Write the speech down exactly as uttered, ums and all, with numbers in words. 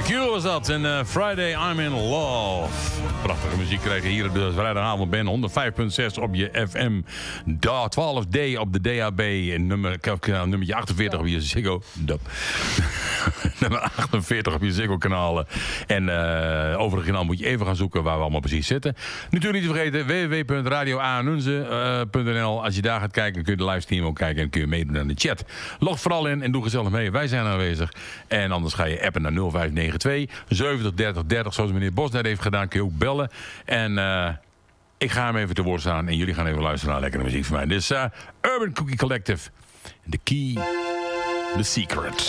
Cure was dat. En uh, Friday I'm in Love. Prachtige muziek krijg je hier op de vrijdagavond. Ben honderd vijf komma zes op je F M. twaalf D op de D A B. En nummer, nummertje achtenveertig op je Ziggo. nummer achtenveertig op je Ziggo-kanalen. En uh, overigens kanaal moet je even gaan zoeken waar we allemaal precies zitten. Natuurlijk niet te vergeten w w w punt radio aanunze punt n l. Als je daar gaat kijken kun je de livestream ook kijken en kun je meedoen aan de chat. Log vooral in en doe gezellig mee. Wij zijn aanwezig. En anders ga je appen naar nul vijf negen twee zeventig dertig dertig. Zoals meneer Bos net heeft gedaan, kun je ook bellen. En uh, ik ga hem even te woord staan. En jullie gaan even luisteren naar lekkere muziek van mij. Dus uh, Urban Cookie Collective. The Key, The Secret.